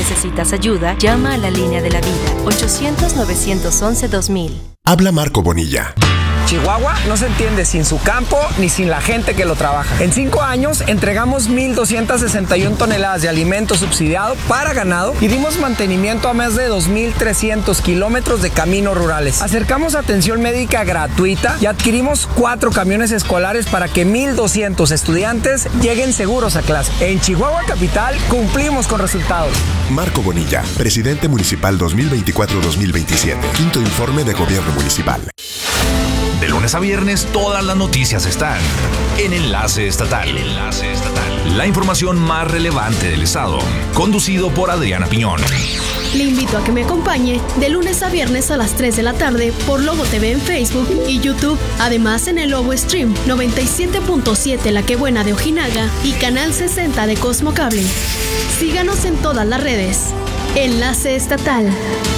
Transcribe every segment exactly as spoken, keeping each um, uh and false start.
necesitas ayuda, llama a la línea de la vida, ochocientos, novecientos once, dos mil. Habla Marco Bonilla. Chihuahua no se entiende sin su campo ni sin la gente que lo trabaja. En cinco años entregamos mil doscientas sesenta y una toneladas de alimento subsidiado para ganado y dimos mantenimiento a más de dos mil trescientos kilómetros de caminos rurales. Acercamos atención médica gratuita y adquirimos cuatro camiones escolares para que mil doscientos estudiantes lleguen seguros a clase. En Chihuahua Capital cumplimos con resultados. Marco Bonilla, presidente municipal dos mil veinticuatro dos mil veintisiete. Quinto informe de gobierno municipal. De lunes a viernes, todas las noticias están en Enlace Estatal. En Enlace Estatal. La información más relevante del estado. Conducido por Adriana Piñón. Le invito a que me acompañe de lunes a viernes a las tres de la tarde por Lobo T V en Facebook y YouTube. Además en el Lobo Stream noventa y siete punto siete La Que Buena de Ojinaga y Canal sesenta de Cosmo Cable. Síganos en todas las redes. Enlace Estatal.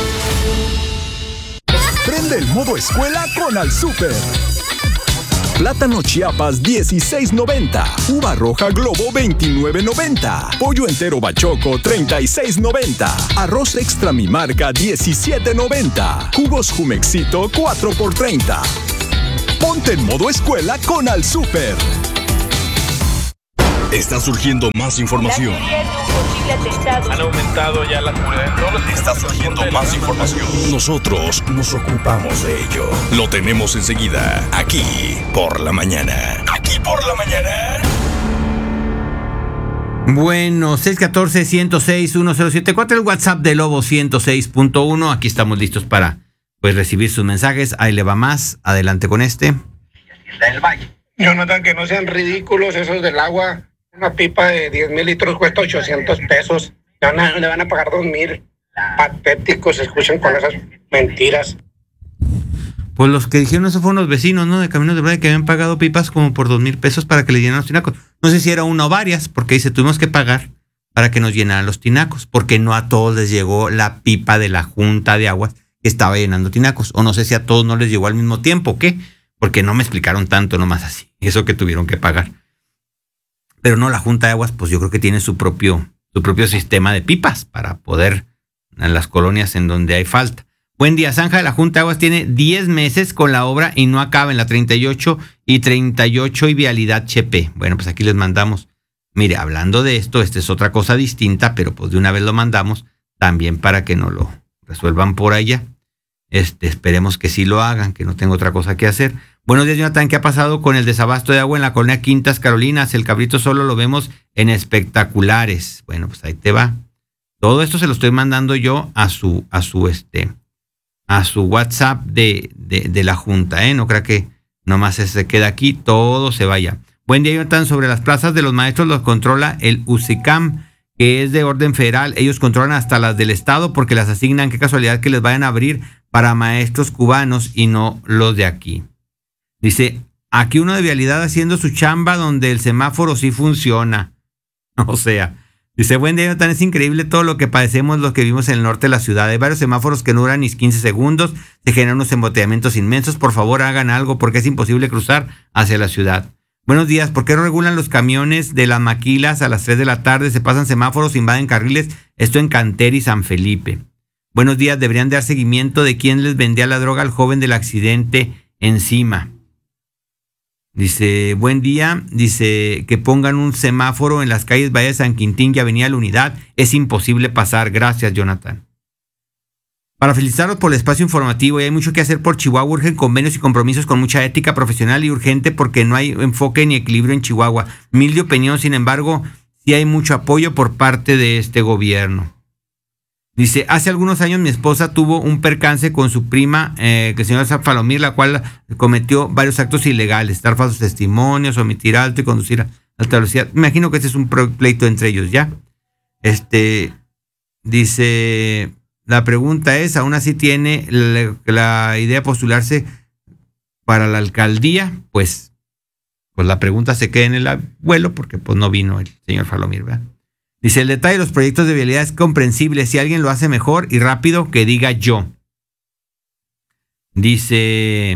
Prende el modo escuela con Al Súper. Plátano Chiapas dieciséis noventa, uva roja Globo veintinueve noventa, pollo entero Bachoco treinta y seis noventa, arroz extra mi marca diecisiete noventa, jugos Jumexito cuatro por treinta. Ponte en modo escuela con Al Súper. Está surgiendo más información. Han aumentado ya la seguridad en todos los... Está surgiendo más información. Nosotros nos ocupamos de ello. Lo tenemos enseguida, aquí por la mañana. Aquí por la mañana. Bueno, seis uno cuatro, uno cero seis, uno cero siete cuatro, el WhatsApp de Lobo ciento seis punto uno. Aquí estamos listos para pues recibir sus mensajes. Ahí le va más. Adelante con este. Jonathan, que no sean ridículos esos del agua. Una pipa de diez mil litros cuesta ochocientos pesos. Le van a, le van a pagar dos mil. Patéticos, escuchen con esas mentiras. Pues los que dijeron eso fueron los vecinos, ¿no? De Caminos de Bravo, que habían pagado pipas como por dos mil pesos para que le llenaran los tinacos. No sé si era una o varias, porque dice, tuvimos que pagar para que nos llenaran los tinacos, porque no a todos les llegó la pipa de la Junta de Aguas que estaba llenando tinacos. O no sé si a todos no les llegó al mismo tiempo, ¿o qué? Porque no me explicaron tanto nomás así. Eso que tuvieron que pagar. Pero no, la Junta de Aguas, pues yo creo que tiene su propio, su propio sistema de pipas para poder en las colonias en donde hay falta. Buen día, Zanja de la Junta de Aguas tiene diez meses con la obra y no acaba en la treinta y ocho y treinta y ocho y Vialidad Chepe. Bueno, pues aquí les mandamos. Mire, hablando de esto, esta es otra cosa distinta, pero pues de una vez lo mandamos también para que no lo resuelvan por allá. Este, esperemos que sí lo hagan, que no tengo otra cosa que hacer. Buenos días, Jonathan. ¿Qué ha pasado con el desabasto de agua en la colonia Quintas Carolinas? El cabrito solo lo vemos en espectaculares. Bueno, pues ahí te va. Todo esto se lo estoy mandando yo a su, a su, este, a su WhatsApp de, de, de la Junta, ¿eh? No crea que nomás se queda aquí, todo se vaya. Buen día, Jonathan. Sobre las plazas de los maestros los controla el U C I C A M, que es de orden federal. Ellos controlan hasta las del estado porque las asignan. Qué casualidad que les vayan a abrir para maestros cubanos y no los de aquí. Dice, aquí uno de Vialidad haciendo su chamba donde el semáforo sí funciona. O sea, dice, buen día, Jonathan, es increíble todo lo que padecemos los que vivimos en el norte de la ciudad. Hay varios semáforos que no duran ni quince segundos, se generan unos embotellamientos inmensos. Por favor, hagan algo porque es imposible cruzar hacia la ciudad. Buenos días, ¿por qué no regulan los camiones de las maquilas a las tres de la tarde? Se pasan semáforos, invaden carriles. Esto en Cantera y San Felipe. Buenos días, deberían dar seguimiento de quién les vendía la droga al joven del accidente encima. Dice, buen día, dice que pongan un semáforo en las calles Valle de San Quintín y Avenida La Unidad. Es imposible pasar. Gracias, Jonathan. Para felicitarlos por el espacio informativo, y hay mucho que hacer por Chihuahua, urgen convenios y compromisos con mucha ética profesional y urgente porque no hay enfoque ni equilibrio en Chihuahua. Humilde opinión, sin embargo, sí hay mucho apoyo por parte de este gobierno. Dice, hace algunos años mi esposa tuvo un percance con su prima, eh, que el señor Falomir, la cual cometió varios actos ilegales, dar falsos testimonios, omitir alto y conducir a alta velocidad. Me imagino que este es un pleito entre ellos, ¿ya? Este, dice, la pregunta es, ¿aún así tiene la, la idea de postularse para la alcaldía? Pues, pues la pregunta se queda en el abuelo porque pues no vino el señor Falomir, ¿verdad? Dice, el detalle de los proyectos de vialidad es comprensible. Si alguien lo hace mejor y rápido, que diga yo. Dice,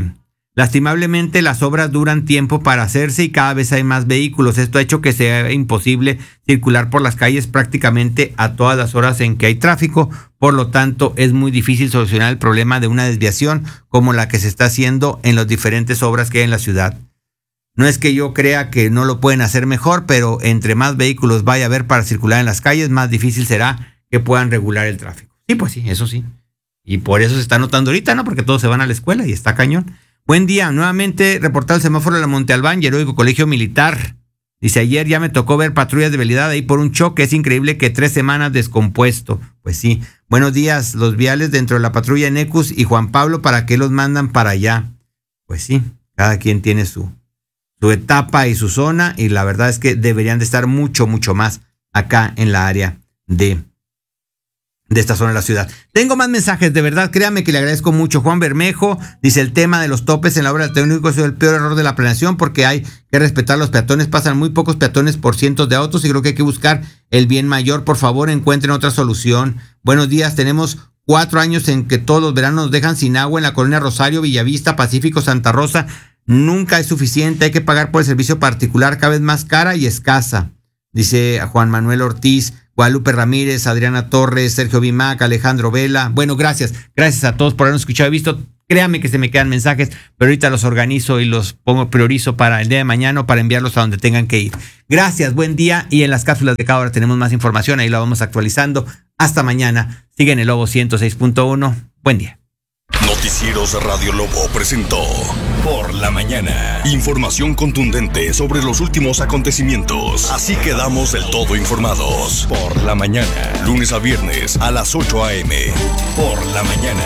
Lastimablemente, las obras duran tiempo para hacerse y cada vez hay más vehículos. Esto ha hecho que sea imposible circular por las calles prácticamente a todas las horas en que hay tráfico. Por lo tanto, es muy difícil solucionar el problema de una desviación como la que se está haciendo en las diferentes obras que hay en la ciudad. No es que yo crea que no lo pueden hacer mejor, pero entre más vehículos vaya a haber para circular en las calles, más difícil será que puedan regular el tráfico. Sí, pues sí, eso sí. Y por eso se está notando ahorita, ¿no? Porque todos se van a la escuela y está cañón. Buen día, nuevamente reportado el semáforo de la Monte Albán y Heroico Colegio Militar. Dice, ayer ya me tocó ver patrullas de vialidad ahí por un choque. Es increíble que tres semanas descompuesto. Pues sí. Buenos días, los viales dentro de la patrulla en Ecus y Juan Pablo, ¿para qué los mandan para allá? Pues sí, cada quien tiene su, su etapa y su zona y la verdad es que deberían de estar mucho, mucho más acá en la área de... de esta zona de la ciudad. Tengo más mensajes, de verdad, créame que le agradezco mucho. Juan Bermejo dice, el tema de los topes en la obra del técnico es el peor error de la planeación porque hay que respetar a los peatones. Pasan muy pocos peatones por cientos de autos y creo que hay que buscar el bien mayor. Por favor, encuentren otra solución. Buenos días, tenemos cuatro años en que todos los veranos nos dejan sin agua en la colonia Rosario, Villavista, Pacífico, Santa Rosa. Nunca es suficiente, hay que pagar por el servicio particular, cada vez más cara y escasa. Dice a Juan Manuel Ortiz, Guadalupe Ramírez, Adriana Torres, Sergio Bimac, Alejandro Vela. Bueno, gracias. Gracias a todos por habernos escuchado y visto. Créanme que se me quedan mensajes, pero ahorita los organizo y los pongo, priorizo para el día de mañana o para enviarlos a donde tengan que ir. Gracias, buen día. Y en las cápsulas de cada hora tenemos más información. Ahí la vamos actualizando. Hasta mañana. Siguen el Lobo ciento seis punto uno. Buen día. Noticieros Radio Lobo presentó Por la Mañana. Información contundente sobre los últimos acontecimientos. Así quedamos del todo informados. Por la Mañana. Lunes a viernes a las ocho a.m. Por la Mañana.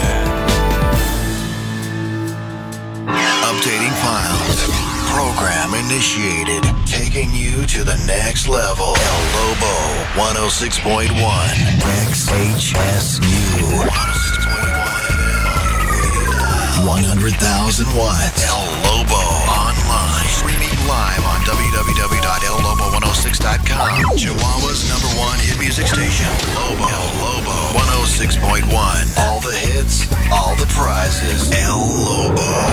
Updating files. Program initiated. Taking you to the next level. El Lobo one oh six point one. X H S U. one hundred thousand watts. El Lobo online. Streaming live on w w w dot el lobo one oh six dot com. Chihuahua's number one hit music station. Lobo. El Lobo one oh six point one. All the hits, all the prizes. El Lobo.